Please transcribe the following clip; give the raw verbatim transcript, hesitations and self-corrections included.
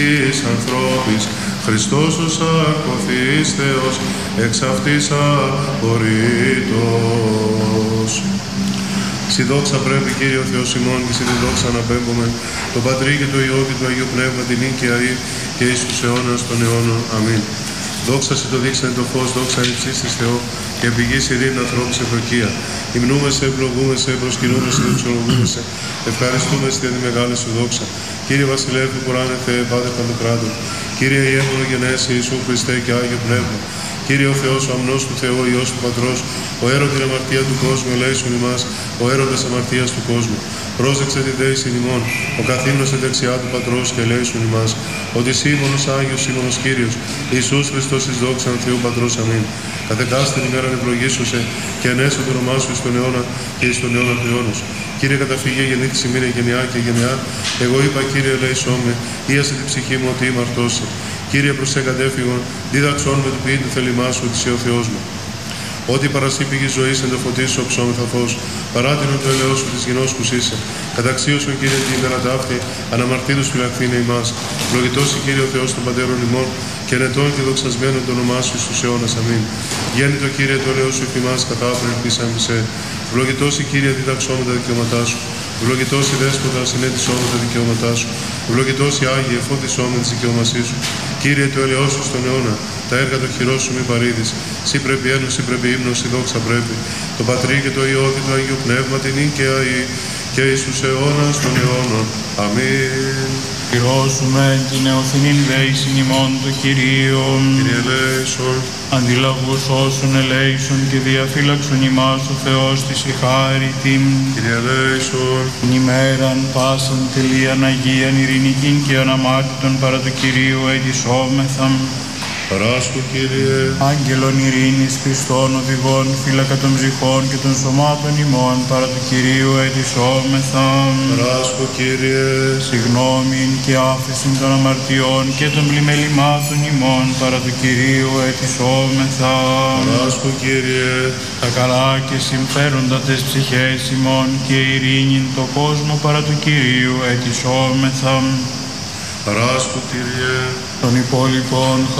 της ανθρώπης, Χριστός ο σαρκωθής Θεός, εξ αυτής απορρίτως. Στη δόξα πρέπει, Κύριε ο Θεός ημών, και στη δόξα αναπέμπουμε, τον Πατρί και το Υιό και το Αγίου Πνεύμα, την νίκαια ή και εις τους αιώνας των αιώνων. Αμήν. Δόξα σε το δείξανε το φως, δόξα υψής της Θεό, και πηγής ειρήνη ανθρώπου σε ευδοκία. Υμνούμε σε, ευλογούμε σε, προσκυνούμε σε, δοξολογούμε σε, ευχαριστούμε σε για τη μεγάλη σου δόξα. Κύριε Βασιλεύ του Κουράνε Θεέ, Πάτερ Παντοκράτορ, Κύριε Ιέχονο Γενέση Ιησού Χριστέ και Άγιο Πνεύμα, Κύριε ο Θεός, ο αμνός του Θεού, Υιός του Πατρός, ο έρωτη αμαρτία του κόσμου, ελέησον ημάς, ο έρωτας αμαρτίας του κόσμου. Πρόσεξε τη δέησιν ημών, ο καθήμενος σε δεξιά του Πατρός και ελέησον ημάς, ότι Σίμωνος Άγιος, Σίμωνος Κύριος, Ιησούς Χριστός εις δόξαν Θεού Πατρός. Αμήν. Καθεκάστην ημέραν ευλογήσωσε και ενέσω το όνομά σου εις τον αιώνα και εις τον αιώνα του αιώνος. Κύριε καταφυγέ γεννήθης ημίν γενιά και γενιά, εγώ είπα Κύριε ελέησόν με, ίασε την ψυχή μου ότι είμαι αρτώσει. Κύριε προς εγκατέφυγον, δίδαξόν με του ποιήν του θέλημά σου, ότι είσαι ο Θεός μου. Ό,τι παραστή πηγή ζωής εν το φωτί σου οψόμεθα φως, παράτηνον το ελαιός σου της γινός που είσαι. Καταξίωσον Κύριε την ημέρα ταύτη, αναμαρτήτως φυλαχθήνε ημάς. Ευλογητός η Κύριε ο Θεός των Πατέρων ημών, και ενετών και δοξασμένων το όνομά σου στους αιώνας. Αμήν. Γέννητο Κύριε το ελαιός σου εφημάς, κατά άπρεν ελπίσαμε σε. Ευλογητός η Κύριε διδαξόν με τα δικαιώματά σου. Ευλογητός η Δέσποτα συνέτησόν με τα δικαιώματά σου. Ευλογητός η Άγιε φώτισόν με τις δικαιωμασίες σου. Κύριε το ελαιός σου στον αιώνα, τα έργα των χειρός σου μη παρήδεις. Σύ πρέπει ένωση, πρέπει ύμνος, η δόξα πρέπει. Το Πατρί και το Υιό και το Αγίου Πνεύμα την νίκαια ή και εις τους αιώνας των αιώνων. Αμήν. Πληρώσουμε την νεοθυνήν δέησιν ημών το Κυρίο. Κύριε ελέησον. Αντιλαβούς όσων ελέησον και διαφύλαξον ημάς ο Θεός της η χάρη την. Κύριε ελέησον. Την ημέραν πάσαν τελείαν Αγίαν ειρηνικήν και αναμάρτητον παρά του Κυρίου αιτησόμεθαν. Παράσκου, Κύριε. Άγγελον ειρήνης, Χριστών οδηγών, φύλακα των ψυχών και των σωμάτων ημών, παρά του Κυρίου αιτησόμεθα. Παράσκου, Κύριε. Συγγνώμην και άφεσιν των αμαρτιών και των πλημελημάτων ημών, παρά του Κυρίου αιτησόμεθα. Παράσκου, Κύριε. Τα καλά και συμφέροντα τες ψυχές ημών και ειρήνην το κόσμο, παρά του Κυρίου αιτησόμεθα. Παράσκου, Κύριε. Των υπόλοιπων